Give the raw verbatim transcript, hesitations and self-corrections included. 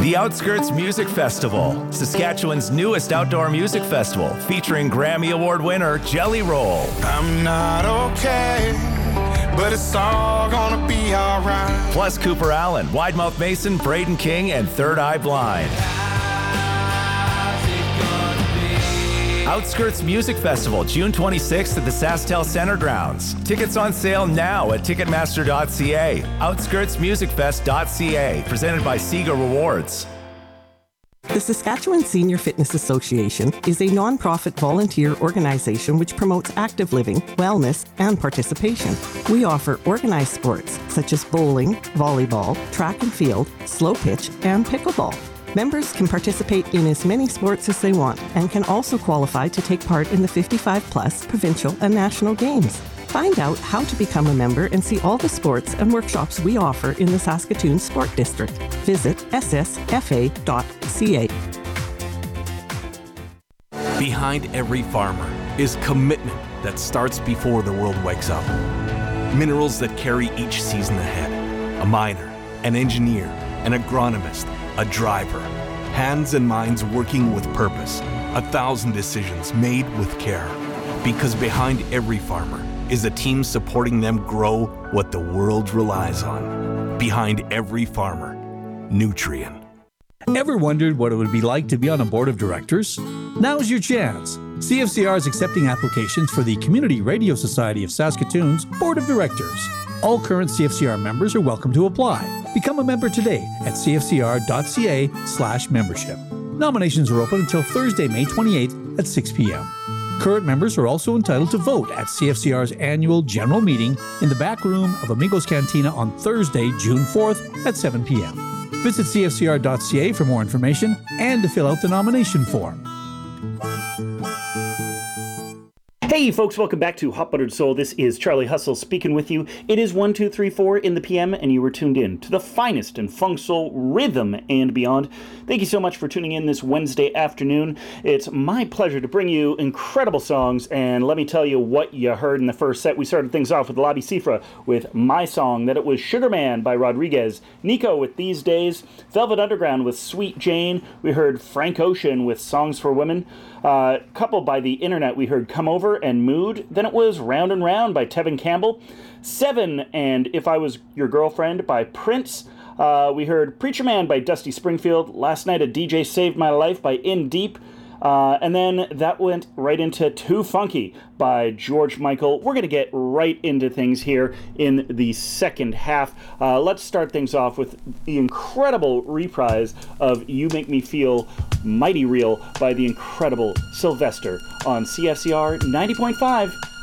The Outskirts Music Festival, Saskatchewan's newest outdoor music festival, featuring Grammy Award winner Jelly Roll. I'm not okay, but it's all gonna be alright. Plus Cooper Allen, Widemouth Mason, Braden King, and Third Eye Blind. Outskirts Music Festival, June twenty-sixth at the SaskTel Centre Grounds. Tickets on sale now at ticketmaster dot c a. outskirts music fest dot c a, presented by Sega Rewards. The Saskatchewan Senior Fitness Association is a non-profit volunteer organization which promotes active living, wellness, and participation. We offer organized sports such as bowling, volleyball, track and field, slow pitch, and pickleball. Members can participate in as many sports as they want and can also qualify to take part in the fifty-five plus provincial and national games. Find out how to become a member and see all the sports and workshops we offer in the Saskatoon Sport District. Visit s s f a dot c a. Behind every farmer is commitment that starts before the world wakes up. Minerals that carry each season ahead. A miner, an engineer, an agronomist, a driver. Hands and minds working with purpose. A thousand decisions made with care. Because behind every farmer is a team supporting them grow what the world relies on. Behind every farmer, Nutrien. Ever wondered what it would be like to be on a board of directors? Now's your chance. C F C R is accepting applications for the Community Radio Society of Saskatoon's Board of Directors. All current C F C R members are welcome to apply. Become a member today at c f c r dot c a slash membership. Nominations are open until Thursday, May twenty-eighth at six p.m. Current members are also entitled to vote at C F C R's annual general meeting in the back room of Amigos Cantina on Thursday, June fourth at seven p.m. Visit c f c r dot c a for more information and to fill out the nomination form. Hey folks, welcome back to Hot Buttered Soul. This is Charlie Hustle speaking with you. It is one two three four in the P M and you were tuned in to the finest in funk, soul, rhythm, and beyond. Thank you so much for tuning in this Wednesday afternoon. It's my pleasure to bring you incredible songs, and let me tell you what you heard in the first set. We started things off with Labi Siffre with My Song, then it was Sugar Man by Rodriguez, Nico with These Days, Velvet Underground with Sweet Jane, we heard Frank Ocean with Songs for Women, uh, coupled by the internet we heard Come Over and Mood, then it was Round and Round by Tevin Campbell, Seven and If I Was Your Girlfriend by Prince, uh, we heard Preacher Man by Dusty Springfield, Last Night a D J Saved My Life by In Deep, uh, and then that went right into Too Funky by George Michael. We're going to get right into things here in the second half. Uh, let's start things off with the incredible reprise of You Make Me Feel Mighty Real by the incredible Sylvester on C F C R ninety point five.